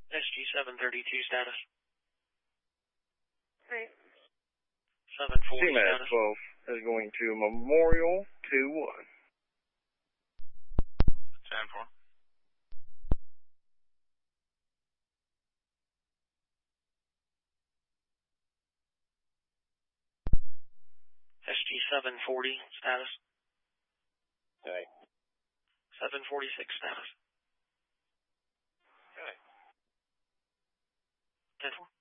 SG-732 status. Right. 740 CMAS status. 12 is going to Memorial 2-1. 10-4. SG-740 status. Okay. 746 status. Okay. 10-4.